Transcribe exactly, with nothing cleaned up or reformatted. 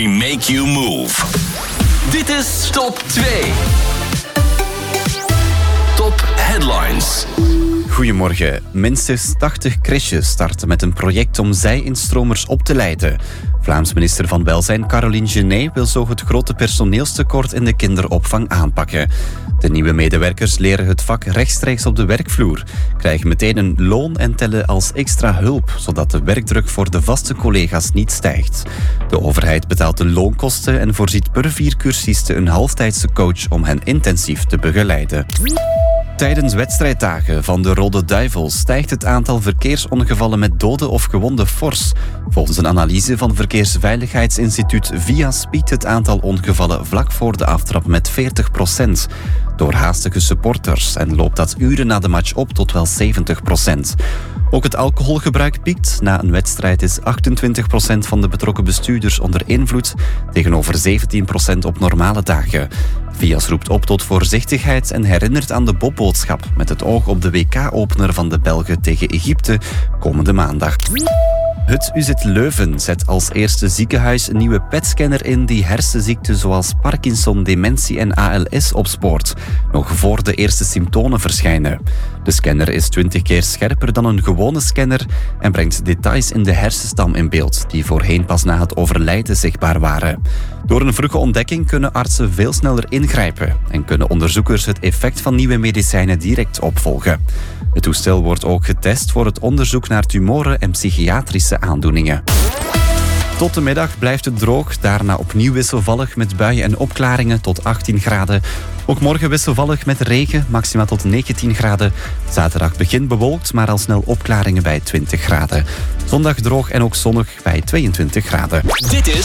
We make you move. Dit is Top twee. Top Headlines. Goedemorgen. Minstens tachtig crèches starten met een project om zij-instromers op te leiden. Vlaams minister van Welzijn Caroline Genet wil zo het grote personeelstekort in de kinderopvang aanpakken. De nieuwe medewerkers leren het vak rechtstreeks op de werkvloer, krijgen meteen een loon en tellen als extra hulp, zodat de werkdruk voor de vaste collega's niet stijgt. De overheid betaalt de loonkosten en voorziet per vier cursisten een halftijdse coach om hen intensief te begeleiden. Tijdens wedstrijddagen van de Rode Duivels stijgt het aantal verkeersongevallen met doden of gewonden fors. Volgens een analyse van Verkeersveiligheidsinstituut V I A spiekt het aantal ongevallen vlak voor de aftrap met veertig procent. Door haastige supporters en loopt dat uren na de match op tot wel zeventig procent. Ook het alcoholgebruik piekt. Na een wedstrijd is achtentwintig procent van de betrokken bestuurders onder invloed, tegenover zeventien procent op normale dagen. V I A S roept op tot voorzichtigheid en herinnert aan de Bobboodschap met het oog op de W K-opener van de Belgen tegen Egypte komende maandag. Het U Z Leuven zet als eerste ziekenhuis een nieuwe P E T-scanner in die hersenziekten zoals Parkinson, dementie en A L S opspoort, nog voor de eerste symptomen verschijnen. De scanner is twintig keer scherper dan een gewone scanner en brengt details in de hersenstam in beeld die voorheen pas na het overlijden zichtbaar waren. Door een vroege ontdekking kunnen artsen veel sneller ingrijpen en kunnen onderzoekers het effect van nieuwe medicijnen direct opvolgen. Het toestel wordt ook getest voor het onderzoek naar tumoren en psychiatrische aandoeningen. Tot de middag blijft het droog, daarna opnieuw wisselvallig met buien en opklaringen tot achttien graden. Ook morgen wisselvallig met regen, maximaal tot negentien graden. Zaterdag begint bewolkt, maar al snel opklaringen bij twintig graden. Zondag droog en ook zonnig bij tweeëntwintig graden. Dit is